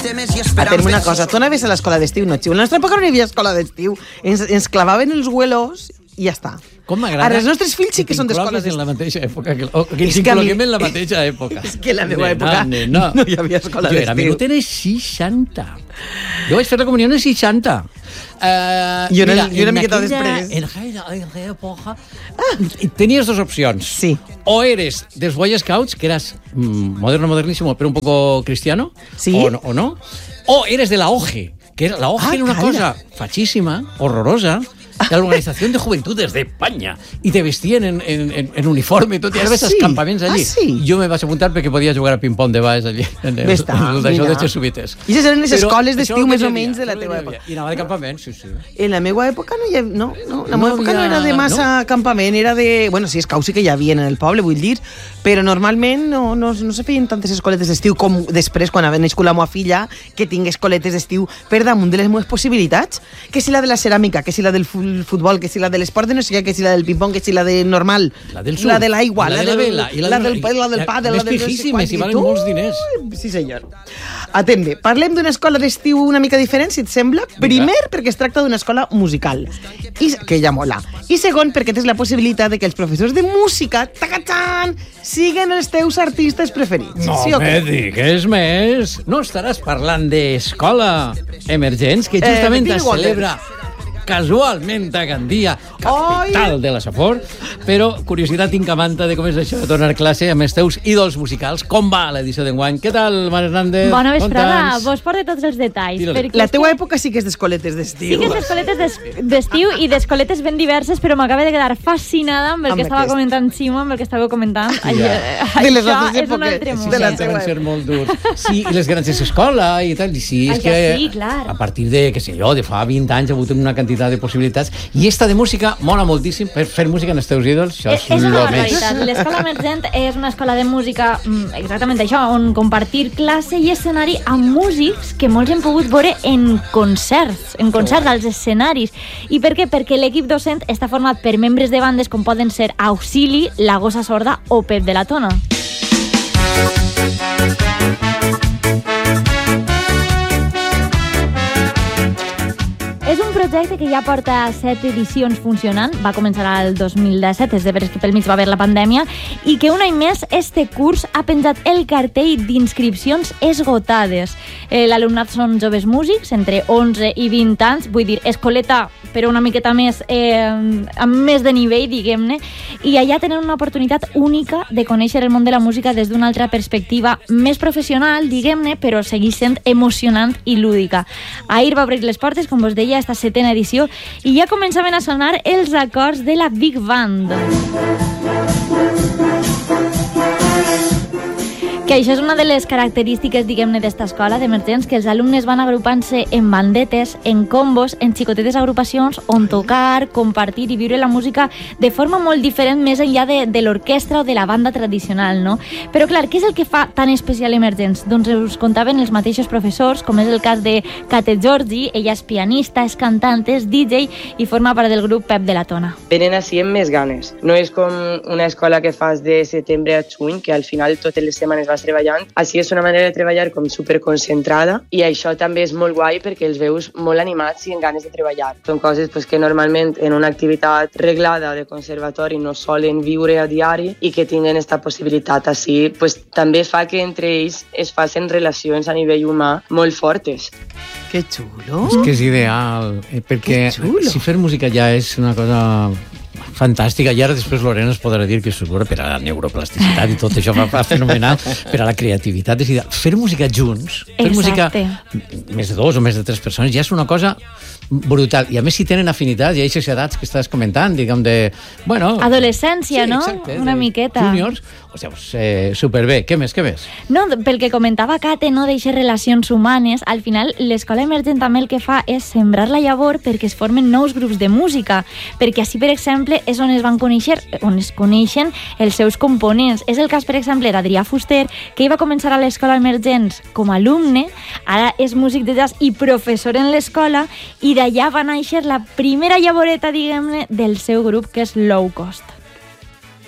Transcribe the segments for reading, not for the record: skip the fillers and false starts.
Atem una cosa, tu anaves a l'escola d'estiu, no, xiu? A la nostra època no hi havia escola d'estiu. Ens clavaven els huelos i ja està. Com m'agrada. Ara, els nostres fills sí que són d'escola d'estiu. En la mateixa època, que ens incloguem en la mateixa època. És que en la meva època no hi havia escola d'estiu. Jo era minut en 60. Jo vaig fer la comunió en 60. I una miqueta després. En aquella època tenies dues opcions. Sí. O eres dels Boy Scouts, que eras modernísimo, pero un poco cristiano, sí. o no. O eres de la OGE, que la OGE era una cosa fachísima, horrorosa, de la Organización de Juventudes de España, y te vestían en uniforme, tot, i ara ves als campaments allí. Jo me vaig apuntar perquè podia jugar a ping-pong de baix allí, en el d'això de Jesuites. I aquestes eren les escoles d'estiu més o menys de la teva època. I anava de campament, sí. En la meva època no hi havia... No, la meva època no era de massa campament, era de... Bueno, sí, escaus sí que hi havia en el poble, vull dir, però normalment no se feien tantes escoletes d'estiu com després, quan neix la meva filla, que tinc escoletes d'estiu per damunt de les meves possibilitats, que si la de la ceràmica, que si la del futbol, que si la de l'esport de no sé què, que si la del ping-pong, que si la de normal, la del surf, la de l'aigua, la de la vela, la del pàdel, la del... Més pijíssimes, i valen molts diners. Sí, senyor. Atende, parlem d'una escola d'estiu una mica diferent, si et sembla. Primer, perquè es tracta d'una escola musical, que ja mola. I segon, perquè tens la possibilitat de que els professors de música, tacatxan, siguen els teus artistes preferits. No sí, me digues més. No estaràs parlant d'Escola Emergents, que justament es celebra casualment a Gandia, capital de la Safor, però curiositat tinc a manta de com és això de tornar classe amb els teus ídols musicals. Com va l'edició d'enguany? Què tal, Mar Hernández? Bona vesprada, vos porto tots els detalls. La teua època sí que és d'escoletes d'estiu. Sí que és d'escoletes d'estiu i d'escoletes ben diverses, però m'acaba de quedar fascinada amb el que estava comentant Ximo, amb el que estàveu comentant. De les altres èpoques. De la teva ser molt durs. Sí, i les grans d'escola i tal. I sí, és que a partir de, què sé jo, de fa 20 anys ha hagut una quantitat de possibilitats, i esta de música mola moltíssim. Per fer música en els teus ídols, això és una barbaritat. L'escola Emergent és una escola de música, exactament això, on compartir classe i escenari amb músics que molts hem pogut veure en concerts als escenaris. I per què? Perquè l'equip docent està format per membres de bandes com poden ser Auxili, La Gossa Sorda o Pep de la Tona. És un projecte que ja porta 7 edicions funcionant, va començar al 2017, és de veres que pel mig va haver la pandèmia, i que un any més este curs ha penjat el cartell d'inscripcions esgotades. L'alumnat són joves músics, entre 11 i 20 anys, vull dir, escoleta, però una miqueta més, amb més de nivell, diguem-ne, i allà tenen una oportunitat única de conèixer el món de la música des d'una altra perspectiva més professional, diguem-ne, però segueix sent emocionant i lúdica. Ahir va obrir les portes, com vos deia, esta 7ª edició, i ja començaven a sonar els acords de la Big Band. Que això és una de les característiques, diguem-ne, d'esta escola d'emergents, que els alumnes van agrupant-se en bandetes, en combos, en xicotetes agrupacions, on tocar, compartir i viure la música de forma molt diferent, més enllà de l'orquestra o de la banda tradicional, no? Però, clar, què és el que fa tan especial Emergents? Doncs us contaven els mateixos professors, com és el cas de Kate Giorgi. Ella és pianista, és cantant, és DJ i forma part del grup Pep de la Tona. Venen així amb més ganes. No és com una escola que fas de setembre a juny, que al final totes les setmanes vas treballant. Així és una manera de treballar com superconcentrada, i això també és molt guai perquè els veus molt animats i amb ganes de treballar. Són coses que normalment en una activitat reglada de conservatori no solen viure a diari, i que tinguin aquesta possibilitat així també fa que entre ells es facin relacions a nivell humà molt fortes. Que xulo! És que és ideal, perquè si fer música ja és una cosa fantàstica, i ara després Lorena es podrà dir que segura per a la neuroplasticitat i tot això fa fenomenal, per a la creativitat. És a dir, fer música junts, fer música més de 2 o més de 3 persones, ja és una cosa brutal. I a més si tenen afinitats, i aquestes edats que estàs comentant, diguem de... Bueno, adolescència, no? Exacte, una miqueta. Juniors, o sigui, superbé. Què més, què més? No, pel que comentava Kate, no, d'eixes relacions humanes, al final l'escola emergent també el que fa és sembrar la llavor perquè es formen nous grups de música, perquè així, per exemple, és on es coneixen els seus components. És el cas, per exemple, d'Adrià Fuster, que ell va començar a l'escola Emergents com a alumne, ara és músic de jazz i professor en l'escola, i d'allà va néixer la primera llavoreta, diguem-ne, del seu grup, que és Low Cost.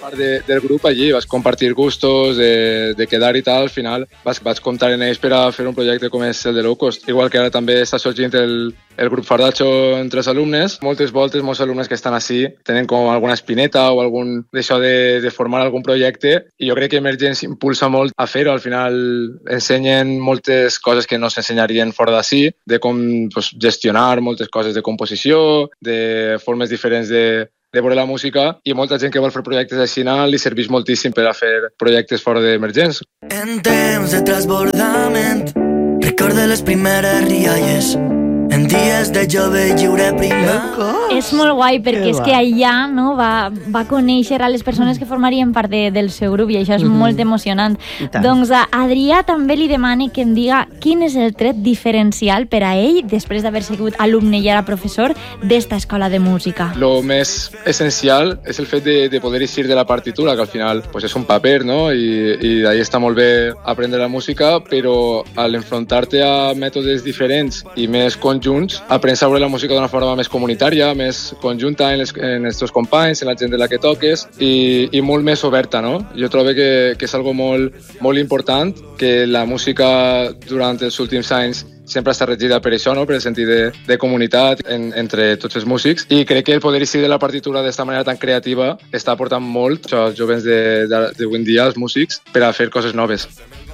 part del grup allí, vas compartir gustos, de quedar i tal, al final vaig comptar en ells per a fer un projecte com és el de Low Cost. Igual que ara també està sorgint el grup Fardacho entre els alumnes. Moltes voltes, molts alumnes que estan així tenen com alguna espineta o algun d'això de formar algun projecte, i jo crec que Emergence impulsa molt a fer-ho. Al final ensenyen moltes coses que no s'ensenyarien fora d'ací, de com gestionar moltes coses de composició, de formes diferents de veure la música, i molta gent que vol fer projectes així li serveix moltíssim per a fer projectes fora d'Emergence. En temps de transbordament recorde les primeres rialles en dies de jove lliure primer. És molt guai perquè és que allà va conèixer a les persones que formarien part del seu grup, i això és molt emocionant. Doncs a Adrià també li demane que em diga quin és el tret diferencial per a ell, després d'haver sigut alumne i ara professor d'esta escola de música. Lo més essencial és el fet de poder eixir de la partitura, que al final és un paper, no? I d'ahí està molt bé aprendre la música, però al enfrontar-te a mètodes diferents i més conjunts, aprens a veure la música d'una forma més comunitària, més conjunta en els teus companys, en la gent de la que toques, i molt més oberta, no? Jo trobo que és algo molt important, que la música durant els últims anys sempre està regida per això, no? Per el sentit de comunitat entre tots els músics, i crec que el poder eixir de la partitura d'esta manera tan creativa està aportant molt als joves d'avui en dia, els músics, per a fer coses noves.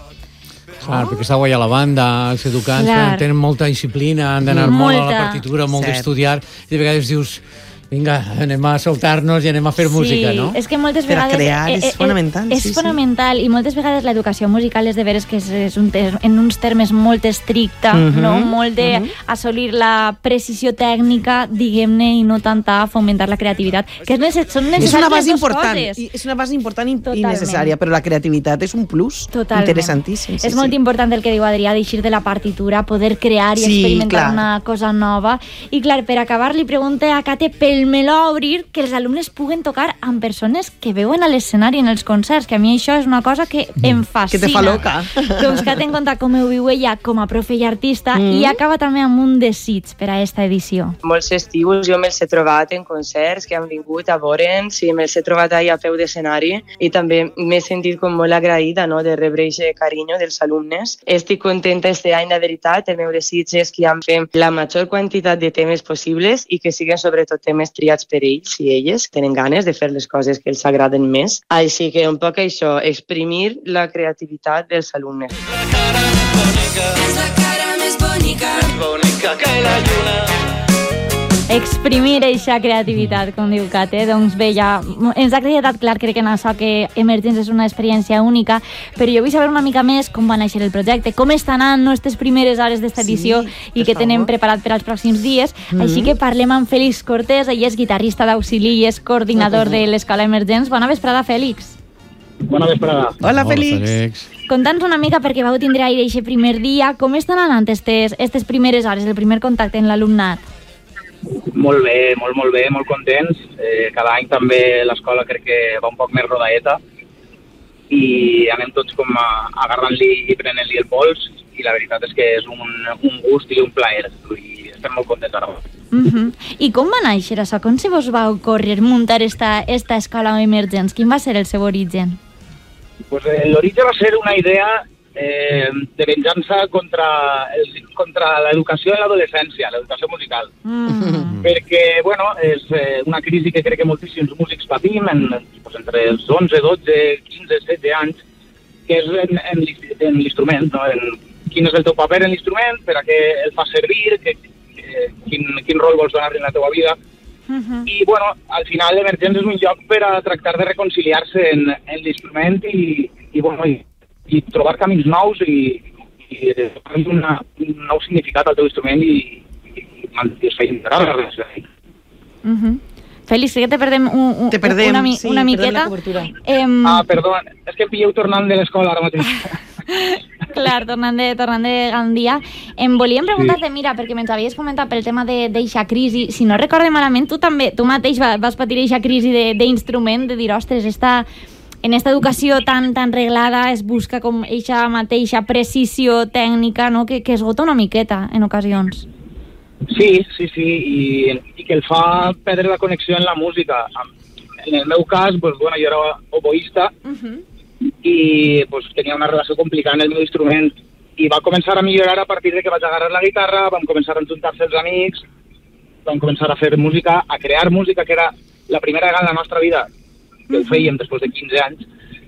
Clar, perquè està guai a la banda, els educants tenen molta disciplina, han d'anar molt a la partitura, molt d'estudiar, i de vegades dius, vinga, anem a soltar-nos i anem a fer música, no? És que moltes vegades... Per a crear és fonamental. És fonamental, i moltes vegades l'educació musical és de veres que és en uns termes molt estricta, no? Molt d'assolir la precisió tècnica, diguem-ne, i no tanta fomentar la creativitat, que són necessàries les dues coses. És una base important i necessària, però la creativitat és un plus interessantíssim. És molt important el que diu Adrià, d'eixir de la partitura, poder crear i experimentar una cosa nova. I clar, per acabar, li pregunto a Kate pel meló a obrir que els alumnes puguen tocar amb persones que veuen a l'escenari en els concerts, que a mi això és una cosa que em fascina. Que te fa loca. Doncs que ten en compte com ho viu ella com a profe i artista, i acaba també amb un desig per a esta edició. Molts estius jo me'ls he trobat en concerts que han vingut a veure'ns, i me'ls he trobat allà a peu d'escenari, i també m'he sentit com molt agraïda, no?, de rebre aquest carinyo dels alumnes. Estic contenta este any, la veritat. El meu desig és que en fem la major quantitat de temes possibles i que siguin sobretot temes triats per ells i elles, tenen ganes de fer les coses que els agraden més. Així que un poc això, exprimir la creativitat dels alumnes. La cara més bonica, és la cara més bonica, més bonica que la lluna. Exprimir eixa creativitat, com diu Kate. Doncs bé, ja ens ha quedat clar, crec que en això, que Emergence és una experiència única, però jo vull saber una mica més com va néixer el projecte, com estan anant aquestes primeres hores d'esta edició i què tenen preparat per als pròxims dies. Així que parlem amb Félix Cortés, ell és guitarrista d'auxili i és coordinador de l'Escola Emergence. Bona vesprada, Félix. Bona vesprada. Hola, Félix. Conta'ns una mica, perquè vau tindre ahir aquest primer dia, com estan anant aquestes primeres hores, el primer contacte amb l'alumnat? Molt bé, molt contents. Cada any també l'escola crec que va un poc més rodaeta i anem tots com agarrant-li i prenent-li el pols, i la veritat és que és un gust i un plaer, i estem molt contents ara. I com va néixer això? Com se vos va ocórrer muntar esta escola Emergence? Quin va ser el seu origen? Pues l'origen va ser una idea de venjança contra l'educació en l'adolescència, l'educació musical. Perquè, bueno, és una crisi que crec que moltíssims músics patim entre els 11, 12, 15, 16 anys, que és en l'instrument, no? Quin és el teu paper en l'instrument, per a què el fas servir, quin rol vols donar en la teva vida. I, bueno, al final l'Emergence és un lloc per a tractar de reconciliar-se en l'instrument i trobar camins nous i un nou significat al teu instrument i integrar la relació. Félix, que te perdem una miqueta. Perdó, és que em pilleu tornant de l'escola ara mateix. Clar, tornant de Gandia. Em volíem preguntar-te, mira, perquè me'ns havies comentat pel tema d'eixa crisi, si no recorde malament, tu mateix vas patir eixa crisi d'instrument, de dir, ostres, en esta educació tan reglada es busca com eixa mateixa precisió tècnica, no?, que esgota una miqueta en ocasions. Sí, i que el fa perdre la connexió en la música. en el meu cas, pues, bueno, jo era oboista i pues, tenia una relació complicada en el meu instrument i va començar a millorar a partir de que vaig agarrar la guitarra, vam començar a juntar-se els amics, vam començar a fer música, a crear música, que era la primera vegada en la nostra vida que ho fèiem després de 15 anys,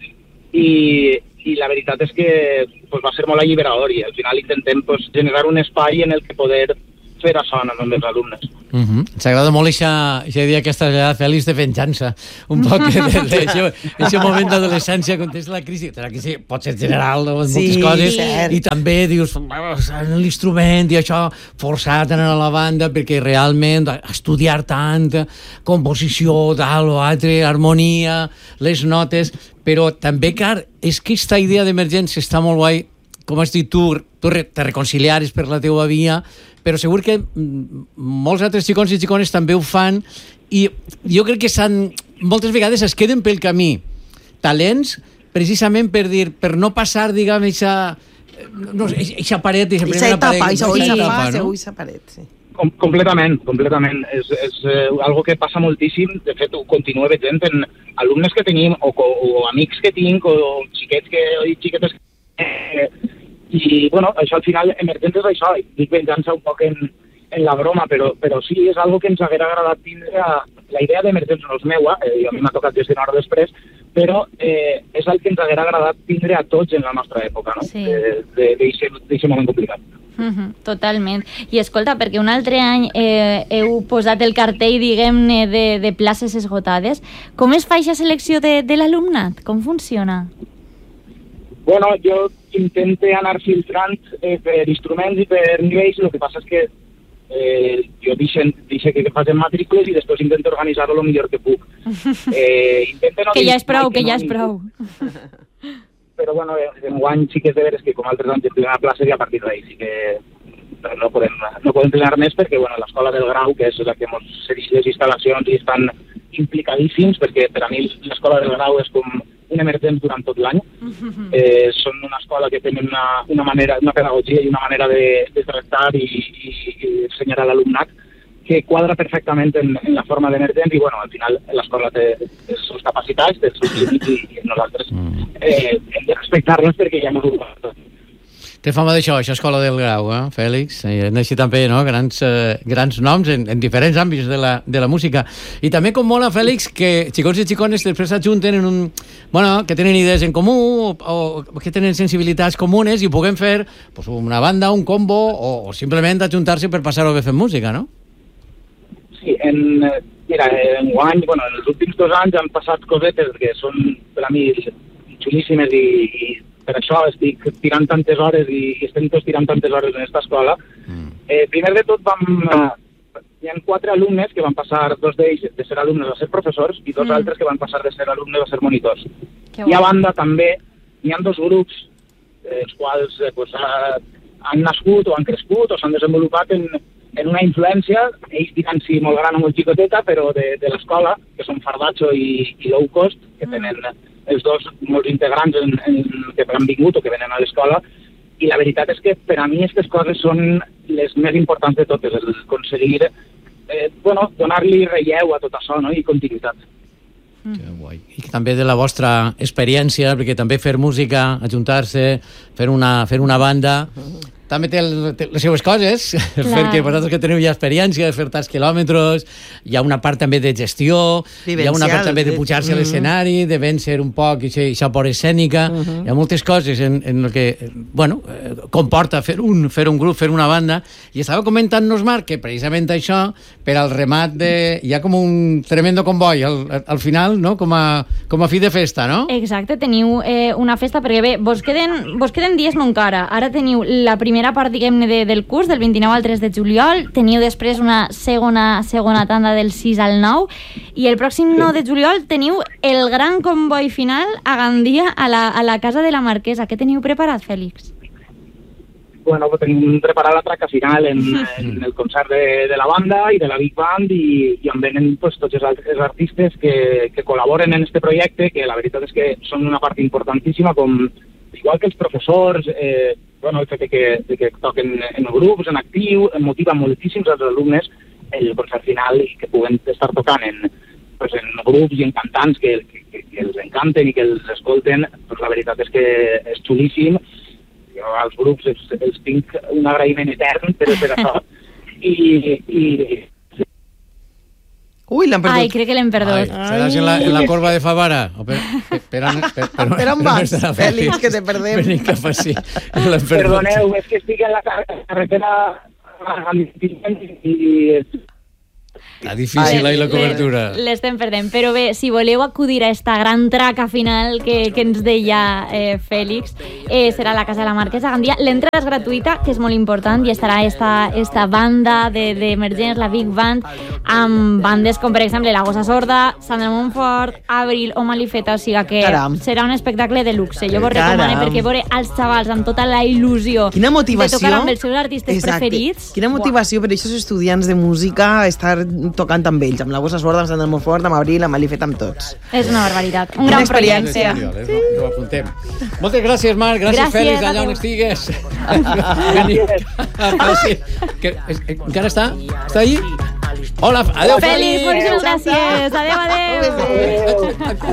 i la veritat és que pues, va ser molt alliberador i al final intentem pues, generar un espai en el que poder fer això amb els alumnes. Ens agrada molt aquesta idea que has traslladat, Fèlix, de venjança. Un poc d'aquest moment d'adolescència quan tens la crisi pot ser general en moltes coses, i també dius l'instrument i això, forçat a anar a la banda perquè realment estudiar tant, composició, tal o altre, harmonia, les notes, però també, clar, és que aquesta idea d'emergència està molt guai, com has dit tu te reconciliares per la teua via, però segur que molts altres xicons i xicones també ho fan, i jo crec que moltes vegades es queden pel camí talents precisament per no passar, diguem, eixa paret, eixa paret, sí. Completament. És algo que passa moltíssim. De fet, ho continuo veient en alumnes que tenim, o amics que tinc, o xiquets i xiquetes i, bueno, això al final, emergent és això, dic venjança un poc en la broma, però sí, és algo que ens haguera agradat tindre. La idea d'emergents no és meua, i a mi m'ha tocat gestionar-ho després, però és el que ens haguera agradat tindre a tots en la nostra època, no? Sí. D'eixe moment complicat. Totalment. I escolta, perquè un altre any heu posat el cartell, diguem-ne, de places esgotades. Com es fa aquesta selecció de l'alumnat? Com funciona? Bueno, jo intento anar filtrant per instruments i per nivells. El que passa és que jo deixo que facin matrícules i després intento organitzar-ho el millor que puc. Que ja és prou. Però bueno, enguany sí que és de veres que com altres anys tenen places i a partir d'ahí sí que no podem plenar més perquè bueno, l'escola del Grau, que és la que ens cedeix les instal·lacions i estan implicadíssims, perquè per a mi l'escola del Grau és com un emergent durant tot l'any. Són una escola que tenen una pedagogia i una manera de tractar i ensenyar a l'alumnat que quadra perfectament en la forma d'emergent, i bueno, al final l'escola té les seves capacitats, té els seus límits, i nosaltres hem de respectar-los perquè ja no ho fa. Té fama d'això, Escola del Grau, Fèlix? Així també, no? Grans noms en diferents àmbits de la música. I també com mola, Fèlix, que xicons i xicones després s'ajunten que tenen idees en comú o que tenen sensibilitats comunes i puguem fer una banda, un combo o simplement ajuntar-se per passar-ho bé fent música, no? Sí, enguany, en els últims 2 anys han passat cosetes que són per a mi xulíssimes i per això estic tirant tantes hores i estem tots tirant tantes hores en aquesta escola. Primer de tot hi ha 4 alumnes que van passar, 2 d'ells de ser alumnes a ser professors i 2 altres que van passar de ser alumnes a ser monitors. I a banda també hi ha 2 grups els quals han nascut o han crescut o s'han desenvolupat en una influència, ells diguem-s'hi molt gran o molt xicoteta, però de l'escola, que són Fardacho i Low Cost, que tenen els 2 molts integrants que han vingut o que venen a l'escola, i la veritat és que per a mi aquestes coses són les més importants de totes, el aconseguir donar-li relleu a tot això, no? I continuïtat. Que guai. I també de la vostra experiència, perquè també fer música, ajuntar-se, fer una banda també té les seues coses, perquè vosaltres que teniu ja experiència de fer tants quilòmetres, hi ha una part també de gestió, hi ha una part també de pujar-se a l'escenari, de vèncer un poc aquesta por escènica, hi ha moltes coses en el que comporta fer un grup, fer una banda, i estava comentant-nos, Marc, que precisament això, per al remat hi ha com un tremendo comboi al final, no? Com a fi de festa, no? Exacte, teniu una festa, perquè bé, vos queden dies no encara, ara teniu la primera part, diguem-ne, del curs, del 29 al 3 de juliol, teniu després una segona tanda del 6 al 9, i el pròxim 9 de juliol teniu el gran comboi final a Gandia, a la Casa de la Marquesa. Què teniu preparat, Fèlix? Bueno, tenim preparat la traca final en el concert de la banda i de la Big Band, i on venen tots els altres artistes que col·laboren en este projecte, que la veritat és que són una part importantíssima, igual que els professors, el fet de que toquen en grups, en actiu, motiva moltíssims als alumnes el concert final i que puguen estar tocant pues, en grups i en cantants que els encanten i que els escolten, pues, la veritat és que és xulíssim. Jo als grups els tinc un agraïment etern per això. Ui, l'hem perdut. Ai, crec que l'hem perdut. Seràs en la corba de Favara? Per on vas, Fèlix, que te perdem? Venim cap així. Perdoneu, és que estic en la carretera i... Està difícil ahí la cobertura. L'estem perdent, però bé, si voleu acudir a esta gran traca final que ens deia Fèlix, serà a la Casa de la Marquesa a Gandia. L'entrada és gratuïta, que és molt important, i estarà esta banda d'emergents, la Big Band, amb bandes com, per exemple, La Gossa Sorda, Sandra Montfort, Abril o Malifeta, o sigui que serà un espectacle de luxe. Jo vos recomano, perquè veure els xavals amb tota la il·lusió de tocar amb els seus artistes preferits. Quina motivació per aquests estudiants de música estar tocant amb ells, amb La Gossa Sorda, amb Sandra Montfort, amb Abril, amb Malifeta, amb tots. És una barbaritat. Un gran projecte. Sí. Ho apuntem. Moltes gràcies, Marc. Gràcies, Fèlix, allà on estigues. Encara està? Està allí? Hola, adéu, Fèlix, moltíssimes gràcies. Adéu.